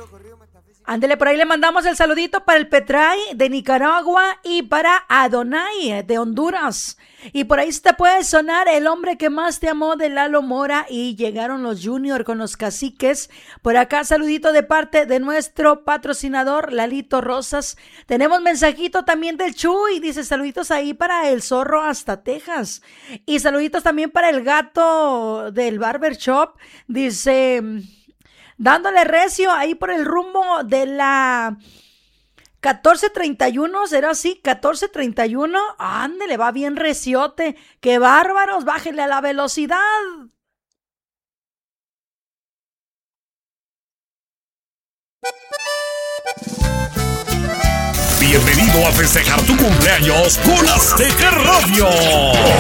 Ándele, por ahí le mandamos el saludito para el Petray de Nicaragua y para Adonai de Honduras. Y por ahí se te puede sonar El hombre que más te amó de Lalo Mora y Llegaron los Junior con los Caciques. Por acá saludito de parte de nuestro patrocinador Lalito Rosas. Tenemos mensajito también del Chuy, dice saluditos ahí para el Zorro hasta Texas. Y saluditos también para el gato del Barber Shop, dice... Dándole recio ahí por el rumbo de la 1431, ¿será así? 1431, ándele, va bien reciote. ¡Qué bárbaros! Bájenle a la velocidad. Bienvenido a festejar tu cumpleaños con Azteca Radio.